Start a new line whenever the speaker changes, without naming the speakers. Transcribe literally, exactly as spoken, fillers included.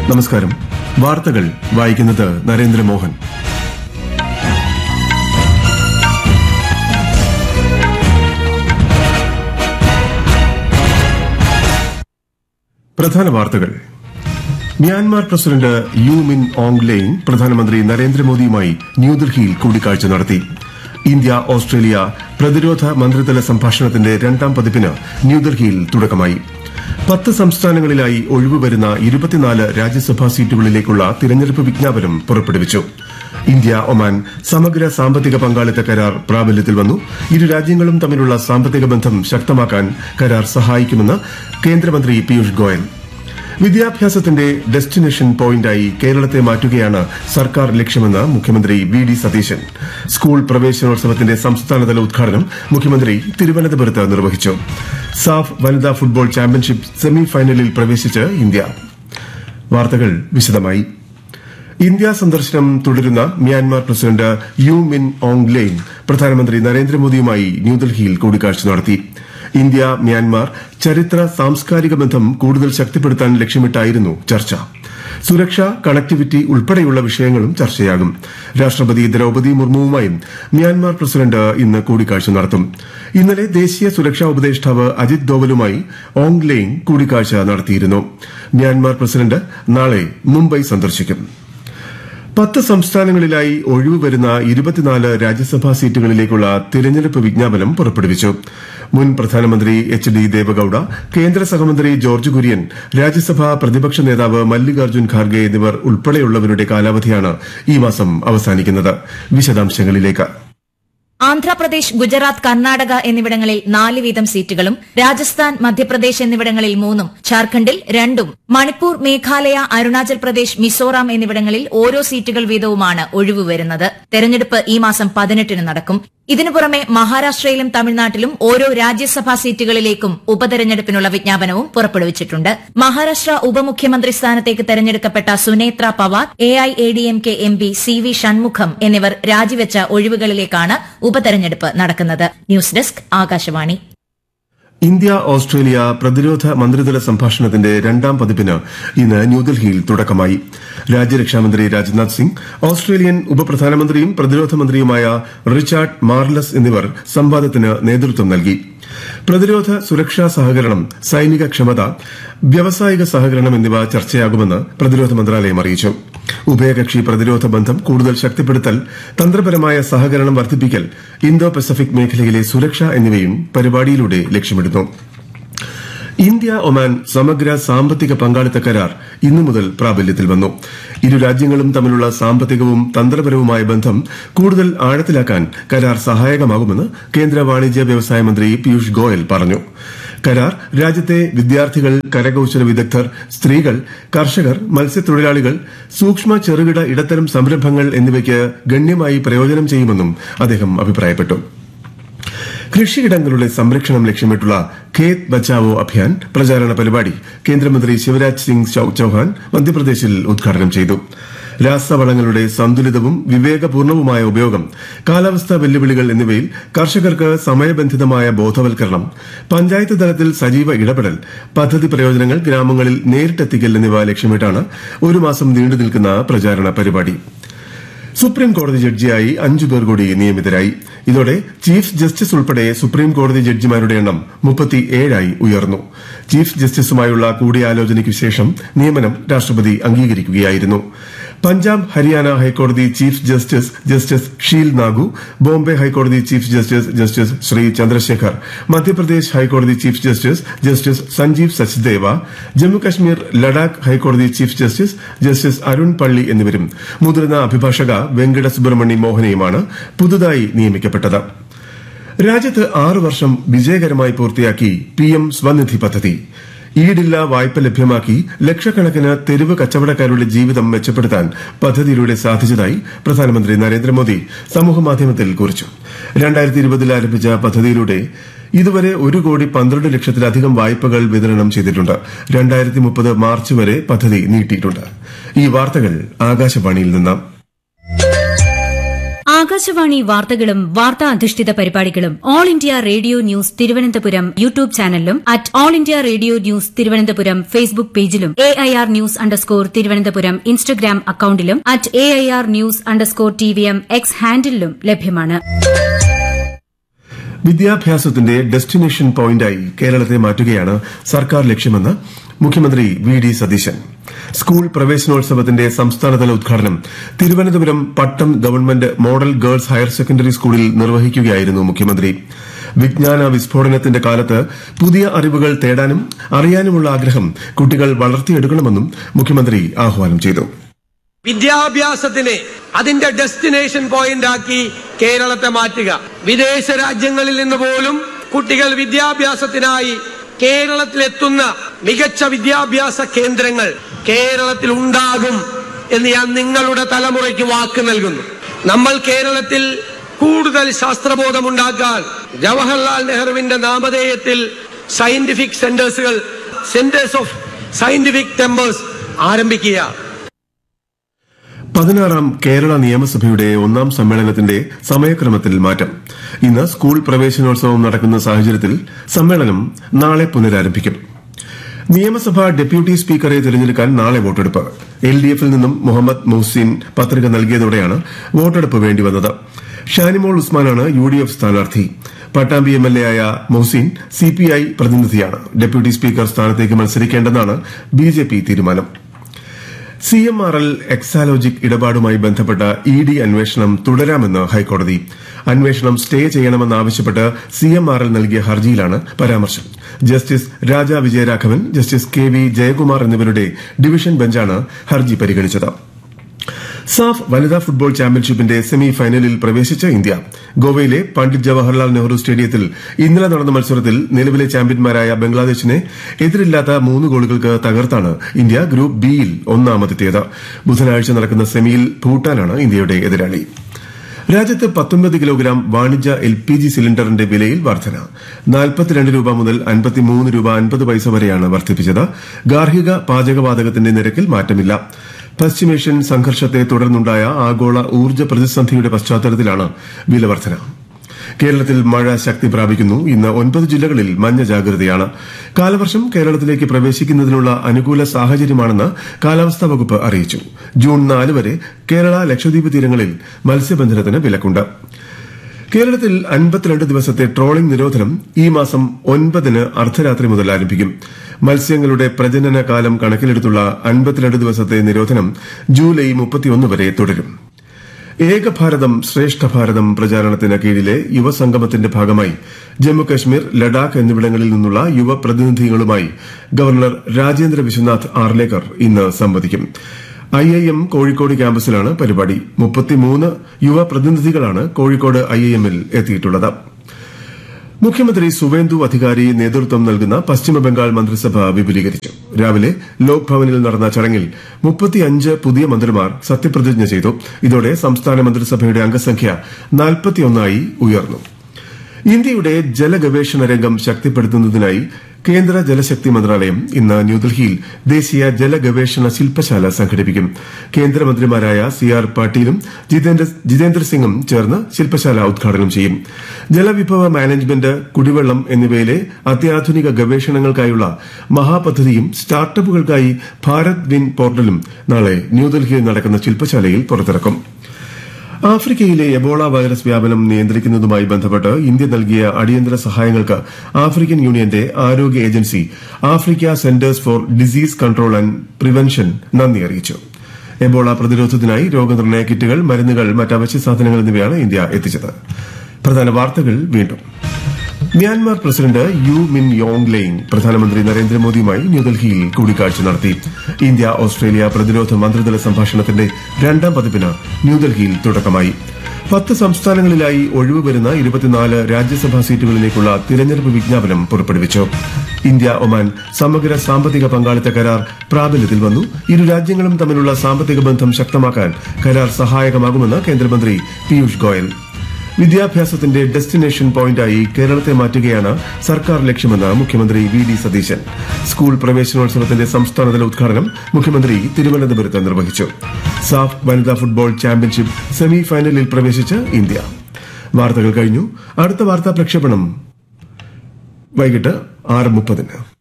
നമസ്കാരം. വാർത്തകൾ വായിക്കുന്നത് നരേന്ദ്രമോഹൻ. പ്രധാന വാർത്തകൾ. മ്യാൻമാർ പ്രസിഡന്റ് യു മിൻ ഓങ് ലെയിൻ പ്രധാനമന്ത്രി നരേന്ദ്രമോദിയുമായി ന്യൂഡൽഹിയിൽ കൂടിക്കാഴ്ച നടത്തി. ഇന്ത്യ ഓസ്ട്രേലിയ പ്രതിരോധ മന്ത്രിതല സംഭാഷണത്തിന്റെ രണ്ടാം പതിപ്പിന് ന്യൂഡൽഹിയിൽ തുടക്കമായി. പത്ത് സംസ്ഥാനങ്ങളിലായി ഒഴിവുവരുന്ന ഇരുപത്തിനാല് രാജ്യസഭാ സീറ്റുകളിലേക്കുള്ള തിരഞ്ഞെടുപ്പ് വിജ്ഞാപനം പുറപ്പെടുവിച്ചു. ഇന്ത്യ ഒമാൻ സമഗ്ര സാമ്പത്തിക പങ്കാളിത്ത കരാർ പ്രാബല്യത്തിൽ വന്നു. ഇരു രാജ്യങ്ങളും തമ്മിലുള്ള സാമ്പത്തിക ബന്ധം ശക്തമാക്കാൻ കരാർ സഹായിക്കുമെന്ന് കേന്ദ്രമന്ത്രി പീയൂഷ് ഗോയൽ. വിദ്യാഭ്യാസത്തിന്റെ ഡെസ്റ്റിനേഷൻ പോയിന്റായി കേരളത്തെ മാറ്റുകയാണ് സർക്കാർ ലക്ഷ്യമെന്ന് മുഖ്യമന്ത്രി വി ഡി സതീശൻ. സ്കൂൾ പ്രവേശനോത്സവത്തിന്റെ സംസ്ഥാനതല ഉദ്ഘാടനം മുഖ്യമന്ത്രി തിരുവനന്തപുരത്ത് നിർവഹിച്ചു. സാഫ് വനിതാ ഫുട്ബോൾ ചാമ്പ്യൻഷിപ്പ് സെമി ഫൈനലിൽ പ്രവേശിച്ച് ഇന്ത്യ. വാർത്തകൾ വിശദമായി. ഇന്ത്യ സന്ദർശനം തുടരുന്ന മ്യാൻമാർ പ്രസിഡന്റ് യു മിൻ ഓങ് ലെയിൻ പ്രധാനമന്ത്രി നരേന്ദ്രമോദിയുമായി ന്യൂഡൽഹിയിൽ കൂടിക്കാഴ്ച നടത്തി. ഇന്ത്യ മ്യാൻമാർ ചരിത്ര സാംസ്കാരിക ബന്ധം കൂടുതൽ ശക്തിപ്പെടുത്താൻ ലക്ഷ്യമിട്ടായിരുന്നു ചർച്ച. സുരക്ഷ, കണക്ടിവിറ്റി ഉൾപ്പെടെയുള്ള വിഷയങ്ങളും ചർച്ചയാകും. രാഷ്ട്രപതി ദ്രൌപദി മുർമുവുമായും മ്യാൻമാർ പ്രസിഡന്റ് ഇന്ന് കൂടിക്കാഴ്ച നടത്തും. ഇന്നലെ ദേശീയ സുരക്ഷാ ഉപദേഷ്ടാവ് അജിത് ദോവലുമായി ഓങ് ലെയിൻ കൂടിക്കാഴ്ച നടത്തിയിരുന്നു. മ്യാൻമാർ പ്രസിഡന്റ് നാളെ മുംബൈ സന്ദർശിക്കും. പത്ത് സംസ്ഥാനങ്ങളിലായി ഒഴിവുവരുന്ന ഇരുപത്തിനാല് രാജ്യസഭാ സീറ്റുകളിലേക്കുള്ള തിരഞ്ഞെടുപ്പ് വിജ്ഞാപനം പുറപ്പെടുവിച്ചു. മുൻ പ്രധാനമന്ത്രി എച്ച് ഡി ദേവഗൌഡ, കേന്ദ്ര സഹമന്ത്രി ജോർജ് കുര്യൻ, രാജ്യസഭാ പ്രതിപക്ഷ നേതാവ് മല്ലികാർജ്ജുൻ ഖാർഗെ എന്നിവർ ഉൾപ്പെടെയുള്ളവരുടെ കാലാവധിയാണ് ഈ മാസം അവസാനിക്കുന്നത്. വിശദാംശങ്ങളിലേക്ക്.
ആന്ധ്രാപ്രദേശ്, ഗുജറാത്ത്, കർണാടക എന്നിവിടങ്ങളിൽ നാല് വീതം സീറ്റുകളും രാജസ്ഥാൻ, മധ്യപ്രദേശ് എന്നിവിടങ്ങളിൽ മൂന്നും, ഝാർഖണ്ഡിൽ രണ്ടും, മണിപ്പൂർ, മേഘാലയ, അരുണാചൽ പ്രദേശ്, മിസോറാം എന്നിവിടങ്ങളിൽ ഓരോ സീറ്റുകൾ വീതവുമാണ് ഒഴിവ് വരുന്നത്. തെരഞ്ഞെടുപ്പ് ഈ മാസം പതിനെട്ടിന് നടക്കും. ഇതിനു പുറമെ മഹാരാഷ്ട്രയിലും തമിഴ്നാട്ടിലും ഓരോ രാജ്യസഭാ സീറ്റുകളിലേക്കും ഉപതെരഞ്ഞെടുപ്പിനുള്ള വിജ്ഞാപനവും പുറപ്പെടുവിച്ചിട്ടുണ്ട്. മഹാരാഷ്ട്ര ഉപമുഖ്യമന്ത്രി സ്ഥാനത്തേക്ക് തെരഞ്ഞെടുക്കപ്പെട്ട Sunetra Pawar, A I A D M K M P C V Shanmugham എന്നിവർ രാജിവെച്ച ഒഴിവുകളിലേക്കാണ് ഉപതെരഞ്ഞെടുപ്പ് നടക്കുന്നത്. News desk, Akashvani.
India Australia പ്രതിരോധ മന്ത്രിതല സംഭാഷണത്തിന്റെ രണ്ടാം പതിപ്പിന് ഇന്ന് ന്യൂഡൽഹിയിൽ തുടക്കമായി. രാജ്യരക്ഷാമന്ത്രി രാജ്നാഥ് സിംഗ്, ഓസ്ട്രേലിയൻ ഉപപ്രധാനമന്ത്രിയും പ്രതിരോധ മന്ത്രിയുമായ റിച്ചാർഡ് മാർലസ് എന്നിവർ സംവാദത്തിന് നേതൃത്വം നൽകി. പ്രതിരോധ സുരക്ഷാ സഹകരണം, സൈനിക ക്ഷമത, വ്യാവസായിക സഹകരണം എന്നിവ ചർച്ചയാകുമെന്ന് പ്രതിരോധ മന്ത്രാലയം അറിയിച്ചു. ഉഭയകക്ഷി പ്രതിരോധ ബന്ധം കൂടുതൽ ശക്തിപ്പെടുത്തൽ, തന്ത്രപരമായ സഹകരണം വർദ്ധിപ്പിക്കൽ, ഇന്തോ പസഫിക് മേഖലയിലെ സുരക്ഷ എന്നിവയും പരിപാടിയിലൂടെ ലക്ഷ്യമിടുന്നു. ഇന്ത്യ ഒമാൻ സമഗ്ര സാമ്പത്തിക പങ്കാളിത്ത കരാർ ഇന്നു മുതൽ പ്രാബല്യത്തിൽ വന്നു. ഇരു രാജ്യങ്ങളും തമ്മിലുള്ള സാമ്പത്തികവും തന്ത്രപരവുമായ ബന്ധം കൂടുതൽ ആഴത്തിലാക്കാൻ കരാർ സഹായകമാകുമെന്ന് കേന്ദ്ര വാണിജ്യ വ്യവസായ മന്ത്രി പീയൂഷ് ഗോയൽ പറഞ്ഞു. കരാർ രാജ്യത്തെ വിദ്യാർത്ഥികൾ, കരകൌശല വിദഗ്ധർ, സ്ത്രീകൾ, കർഷകർ, മത്സ്യത്തൊഴിലാളികൾ, സൂക്ഷ്മ ചെറുകിട ഇടത്തരം സംരംഭങ്ങൾ എന്നിവയ്ക്ക് ഗണ്യമായി പ്രയോജനം ചെയ്യുമെന്നും അദ്ദേഹം അഭിപ്രായപ്പെട്ടു. കൃഷിയിടങ്ങളുടെ സംരക്ഷണം ലക്ഷ്യമിട്ടുള്ള ഖേത് ബച്ചാവോ അഭിയാൻ പ്രചാരണ പരിപാടി കേന്ദ്രമന്ത്രി ശിവരാജ് സിംഗ് ചൌഹാൻ മധ്യപ്രദേശിൽ ഉദ്ഘാടനം ചെയ്തു. രാസവളങ്ങളുടെ സന്തുലിതവും വിവേകപൂർണവുമായ ഉപയോഗം, കാലാവസ്ഥാ വെല്ലുവിളികൾ എന്നിവയിൽ കർഷകർക്ക് സമയബന്ധിതമായ ബോധവൽക്കരണം, പഞ്ചായത്ത് തലത്തിൽ സജീവ ഇടപെടൽ, പദ്ധതി പ്രയോജനങ്ങൾ ഗ്രാമങ്ങളിൽ നേരിട്ടെത്തിക്കൽ എന്നിവ ലക്ഷ്യമിട്ടാണ് ഒരു മാസം നീണ്ടുനിൽക്കുന്ന പ്രചാരണ പരിപാടി. സുപ്രീം കോടതി ജഡ്ജിയായി അഞ്ചു പേർ കൂടി നിയമിതരായി. ഇതോടെ ചീഫ് ജസ്റ്റിസ് ഉൾപ്പെടെ സുപ്രീം കോടതി ജഡ്ജിമാരുടെ എണ്ണം മുപ്പത്തിയേഴായി ഉയർന്നു. ചീഫ് ജസ്റ്റിസുമായുള്ള കൂടിയാലോചനയ്ക്കു ശേഷം നിയമനം രാഷ്ട്രപതി അംഗീകരിക്കുകയായിരുന്നു. പഞ്ചാബ്, ഹരിയാന ഹൈക്കോടതി chief justice justice she'll Nagu, Bombay ഹൈക്കോടതി chief justice justice Shri Chandrasekhar, Madhya Pradesh ഹൈക്കോടതി chief justice justice Sanjeev Sachdeva, Jammu Kashmir Ladakh ഹൈക്കോടതി ചീഫ് ജസ്റ്റിസ് ജസ്റ്റിസ് അരുൺ പള്ളി എന്നിവരും മുതിർന്ന അഭിഭാഷക വെങ്കട സുബ്രഹ്മണ്യ മോഹനയുമാണ് പുതുതായി നിയമിക്കപ്പെട്ടത്. രാജ്യത്ത് ആറു വർഷം വിജയകരമായി പൂർത്തിയാക്കി പിഎം സ്വനിധി പദ്ധതി. ഈടില്ലാ വായ്പ ലഭ്യമാക്കി ലക്ഷക്കണക്കിന് തെരുവ് കച്ചവടക്കാരുടെ ജീവിതം മെച്ചപ്പെടുത്താൻ പദ്ധതിയിലൂടെ സാധിച്ചതായി പ്രധാനമന്ത്രി നരേന്ദ്രമോദി സമൂഹമാധ്യമത്തിൽ കുറിച്ചു. രണ്ടായിരത്തി ഇരുപതിൽ ആരംഭിച്ച പദ്ധതിയിലൂടെ ഇതുവരെ ഒരു കോടി പന്ത്രണ്ട് ലക്ഷത്തിലധികം വായ്പകൾ വിതരണം ചെയ്തിട്ടുണ്ട്. രണ്ടായിരത്തി മുപ്പത് മാർച്ച് വരെ പദ്ധതി നീട്ടിയിട്ടുണ്ട്. ഈ വാർത്തകൾ ആകാശവാണിയിൽ നിന്ന്.
ആകാശവാണി വാർത്തകളും വാർത്താ അധിഷ്ഠിത പരിപാടികളും all India radio news Thiruvananthapuram YouTube ചാനലിലും at all India radio news Thiruvananthapuram Facebook പേജിലും A I R news underscore Thiruvananthapuram Instagram അക്കൌണ്ടിലും at A I R news underscore T V M X ഹാൻഡിലും ലഭ്യമാണ്.
വിദ്യാഭ്യാസത്തിന്റെ ഡെസ്റ്റിനേഷൻ പോയിന്റായി കേരളത്തെ മാറ്റുകയാണ് സർക്കാർ ലക്ഷ്യമെന്ന് മുഖ്യമന്ത്രി വി ഡി സതീശൻ. സ്കൂൾ പ്രവേശനോത്സവത്തിന്റെ സംസ്ഥാനതല ഉദ്ഘാടനം തിരുവനന്തപുരം പട്ടം government model girls higher secondary സ്കൂളിൽ നിർവഹിക്കുകയായിരുന്നു മുഖ്യമന്ത്രി. വിജ്ഞാന വിസ്ഫോടനത്തിന്റെ കാലത്ത് പുതിയ അറിവുകൾ തേടാനും അറിയാനുമുള്ള ആഗ്രഹം കുട്ടികൾ വളർത്തിയെടുക്കണമെന്നും മുഖ്യമന്ത്രി ആഹ്വാനം ചെയ്തു.
വിദ്യാഭ്യാസത്തിനെ അതിന്റെ ഡെസ്റ്റിനേഷൻ പോയിന്റ് ആക്കി കേരളത്തെ മാറ്റുക. വിദേശ രാജ്യങ്ങളിൽ നിന്ന് പോലും കുട്ടികൾ വിദ്യാഭ്യാസത്തിനായി കേരളത്തിലെത്തുന്ന മികച്ച വിദ്യാഭ്യാസ കേന്ദ്രങ്ങൾ കേരളത്തിൽ ഉണ്ടാകും എന്ന് ഞാൻ നിങ്ങളുടെ തലമുറയ്ക്ക് വാക്ക് നൽകുന്നു. നമ്മൾ കേരളത്തിൽ കൂടുതൽ ശാസ്ത്രബോധമുണ്ടാക്കാൻ ജവഹർലാൽ നെഹ്റുവിന്റെ നാമധേയത്തിൽ scientific സെന്റേഴ്സുകൾ centres of scientific tempers ആരംഭിക്കുക.
പതിനാറാം കേരള നിയമസഭയുടെ ഒന്നാം സമ്മേളനത്തിന്റെ സമയക്രമത്തിൽ മാറ്റം. ഇന്ന് സ്കൂൾ പ്രവേശനോത്സവം നടക്കുന്ന സാഹചര്യത്തിൽ സമ്മേളനം നാളെ പുനരാരംഭിക്കും. നിയമസഭാ ഡെപ്യൂട്ടി സ്പീക്കറെ തിരഞ്ഞെടുക്കാൻ നാളെ വോട്ടെടുപ്പ്. എൽ ഡി എഫിൽ നിന്നും മുഹമ്മദ് മൊഹ്സിൻ പത്രിക നൽകിയതോടെയാണ് വോട്ടെടുപ്പ് വേണ്ടിവന്നത്. ഷാനിമോൾ ഉസ്മാനാണ് യു ഡി എഫ് സ്ഥാനാർത്ഥി. പട്ടാമ്പി എം എൽ എ ആയ മൊഹ്സിൻ സി പി ഐ പ്രതിനിധിയാണ്. ഡെപ്യൂട്ടി സ്പീക്കർ സ്ഥാനത്തേക്ക് മത്സരിക്കേണ്ടെന്നാണ് ബി ജെ പി തീരുമാനം. C M R L Exalogic ഇടപാടുമായി ബന്ധപ്പെട്ട ഇ ഡി അന്വേഷണം തുടരാമെന്ന് ഹൈക്കോടതി. അന്വേഷണം സ്റ്റേ ചെയ്യണമെന്നാവശ്യപ്പെട്ട് സി എം ആർ എൽ നൽകിയ ഹർജിയിലാണ് പരാമർശം. ജസ്റ്റിസ് രാജ Vijayaraghavan, justice K V Jayakumar എന്നിവരുടെ ഡിവിഷൻ ബെഞ്ചാണ് ഹർജി പരിഗണിച്ചത്. സാഫ് വനിതാ ഫുട്ബോൾ ചാമ്പ്യൻഷിപ്പിന്റെ സെമി ഫൈനലിൽ പ്രവേശിച്ച ഇന്ത്യ ഗോവയിലെ പണ്ഡിറ്റ് ജവഹർലാൽ നെഹ്റു സ്റ്റേഡിയത്തിൽ ഇന്നലെ നടന്ന മത്സരത്തിൽ നിലവിലെ ചാമ്പ്യന്മാരായ ബംഗ്ലാദേശിനെ എതിരില്ലാത്ത മൂന്ന് ഗോളുകൾക്ക് തകർത്താണ് ഇന്ത്യ ഗ്രൂപ്പ് ബിയിൽ ഒന്നാമതെത്തിയത്. ബുധനാഴ്ച നടക്കുന്ന സെമിയിൽ ഭൂട്ടാനാണ് ഇന്ത്യയുടെ എതിരാളി. രാജ്യത്ത് പത്തൊൻപത് കിലോഗ്രാം വാണിജ്യ എൽ പി ജി സിലിണ്ടറിന്റെ വിലയിൽ വർധന. നാൽപ്പത്തിരണ്ട് രൂപ മുതൽ അൻപത്തിമൂന്ന് രൂപ അൻപത് പൈസ വരെയാണ് വർദ്ധിപ്പിച്ചത്. ഗാർഹിക പാചകവാതകത്തിന്റെ നിരക്കിൽ മാറ്റമില്ല. പശ്ചിമേഷ്യൻ സംഘർഷത്തെ തുടർന്നുണ്ടായ ആഗോള ഊർജ്ജ പ്രതിസന്ധിയുടെ പശ്ചാത്തലത്തിലാണ് വില വർധന. കേരളത്തിൽ മഴ ശക്തി പ്രാപിക്കുന്നു. ഇന്ന് ഒൻപത് ജില്ലകളിൽ മഞ്ഞ ജാഗ്രതയാണ്. കാലവർഷം കേരളത്തിലേക്ക് പ്രവേശിക്കുന്നതിനുള്ള അനുകൂല സാഹചര്യമാണെന്ന് കാലാവസ്ഥാ വകുപ്പ് അറിയിച്ചു. ജൂൺ നാല് വരെ കേരള ലക്ഷദ്വീപ് തീരങ്ങളിൽ മത്സ്യബന്ധനത്തിന് വിലക്കുണ്ട്. കേരളത്തിൽ അൻപത്തിരണ്ട് ദിവസത്തെ ട്രോളിംഗ് നിരോധനം ഈ മാസം ഒൻപതിന് അർദ്ധരാത്രി മുതൽ ആരംഭിക്കും. മത്സ്യങ്ങളുടെ പ്രജനന കാലം കണക്കിലെടുത്തുള്ള അൻപത്തിരണ്ട് ദിവസത്തെ നിരോധനം ജൂലൈ മുപ്പത്തിയൊന്ന് വരെ തുടരും. ഏകഭാരതം ശ്രേഷ്ഠ ഭാരതം പ്രചാരണത്തിന് കീഴിലെ യുവസംഗമത്തിന്റെ ഭാഗമായി ജമ്മുകശ്മീർ, ലഡാക്ക് എന്നിവിടങ്ങളിൽ നിന്നുള്ള യുവ പ്രതിനിധികളുമായി ഗവർണർ രാജേന്ദ്ര വിശ്വനാഥ് ആർലേക്കർ ഇന്ന് സംവദിക്കും. ഐ ഐ എം കോഴിക്കോട് ക്യാമ്പസിലാണ് പരിപാടി. മുപ്പത്തിമൂന്ന് യുവ പ്രതിനിധികളാണ് കോഴിക്കോട് ഐ ഐ എമ്മിൽ എത്തിയിട്ടുള്ളത്. മുഖ്യമന്ത്രി സുവേന്ദു അധികാരി നേതൃത്വം നൽകുന്ന പശ്ചിമബംഗാൾ മന്ത്രിസഭ വിപുലീകരിച്ചു. രാവിലെ ലോക് ഭവനിൽ നടന്ന ചടങ്ങിൽ മുപ്പത്തിയഞ്ച് പുതിയ മന്ത്രിമാർ സത്യപ്രതിജ്ഞ ചെയ്തു. ഇതോടെ സംസ്ഥാന മന്ത്രിസഭയുടെ അംഗസംഖ്യ നാൽപ്പത്തിയൊന്നായി ഉയർന്നു. ഇന്ത്യയുടെ ജലഗവേഷണ രംഗം ശക്തിപ്പെടുത്തുന്നതിനായി കേന്ദ്ര ജലശക്തി മന്ത്രാലയം ഇന്ന് ന്യൂഡൽഹിയിൽ ദേശീയ ജലഗവേഷണ ശില്പശാല സംഘടിപ്പിക്കും. കേന്ദ്രമന്ത്രിമാരായ സി ആർ പാട്ടീലും ജിതേന്ദ്ര സിംഗും ചേർന്ന് ശില്പശാല ഉദ്ഘാടനം ചെയ്യും. ജലവിഭവ മാനേജ്മെന്റ്, കുടിവെള്ളം എന്നിവയിലെ അത്യാധുനിക ഗവേഷണങ്ങൾക്കായുള്ള മഹാപദ്ധതിയും സ്റ്റാർട്ടപ്പുകൾക്കായി ഭാരത് വിൻ പോർട്ടലും നാളെ ന്യൂഡൽഹിയിൽ നടക്കുന്ന ശില്പശാലയിൽ പുറത്തിറക്കും. ആഫ്രിക്കയിലെ എബോള വൈറസ് വ്യാപനം നിയന്ത്രിക്കുന്നതുമായി ബന്ധപ്പെട്ട് ഇന്ത്യ നൽകിയ അടിയന്തര സഹായങ്ങൾക്ക് ആഫ്രിക്കൻ യൂണിയന്റെ ആരോഗ്യ agency Africa centres four disease control and prevention നന്ദി അറിയിച്ചു. എബോള പ്രതിരോധത്തിനായി രോഗനിർണയ കിറ്റുകൾ, മരുന്നുകൾ, മറ്റ് അവശ്യ സാധനങ്ങൾ എന്നിവയാണ് ഇന്ത്യ എത്തിച്ചത്. പ്രധാന വാർത്തകൾ വീണ്ടും. മ്യാൻമാർ പ്രസിഡന്റ് യു മിൻ യോങ് ലെയ്ങ് പ്രധാനമന്ത്രി നരേന്ദ്രമോദിയുമായി ന്യൂഡൽഹിയിൽ കൂടിക്കാഴ്ച നടത്തി. ഇന്ത്യ ഓസ്ട്രേലിയ പ്രതിരോധ മന്ത്രിതല സംഭാഷണത്തിന്റെ രണ്ടാം പതിപ്പിന് ന്യൂഡൽഹിയിൽ തുടക്കമായി. പത്ത് സംസ്ഥാനങ്ങളിലായി ഒഴിവ് വരുന്ന ഇരുപത്തിനാല് രാജ്യസഭാ സീറ്റുകളിലേക്കുള്ള തിരഞ്ഞെടുപ്പ് വിജ്ഞാപനം പുറപ്പെടുവിച്ചു. ഇന്ത്യ ഒമാൻ സമഗ്ര സാമ്പത്തിക പങ്കാളിത്ത കരാർ പ്രാബല്യത്തിൽ വന്നു. ഇരു രാജ്യങ്ങളും തമ്മിലുള്ള സാമ്പത്തിക ബന്ധം ശക്തമാക്കാൻ കരാർ സഹായകമാകുമെന്ന് കേന്ദ്രമന്ത്രി പീയൂഷ് ഗോയൽ. വിദ്യാഭ്യാസത്തിന്റെ ഡെസ്റ്റിനേഷൻ പോയിന്റായി കേരളത്തെ മാറ്റുകയാണ് സർക്കാർ ലക്ഷ്യമെന്ന് മുഖ്യമന്ത്രി വി ഡി സതീശൻ. സ്കൂൾ പ്രവേശനോത്സവത്തിന്റെ സംസ്ഥാനതല ഉദ്ഘാടനം മുഖ്യമന്ത്രി തിരുവനന്തപുരത്ത് നിർവഹിച്ചു. സാഫ് വനിതാ ഫുട്ബോൾ ചാമ്പ്യൻഷിപ്പ് സെമി ഫൈനലിൽ പ്രവേശിച്ച് ഇന്ത്യ. വാർത്തകൾ കഴിഞ്ഞു. അടുത്ത വാർത്താ പ്രക്ഷേപണം വൈകിട്ട് ആറ് മുപ്പതിന്.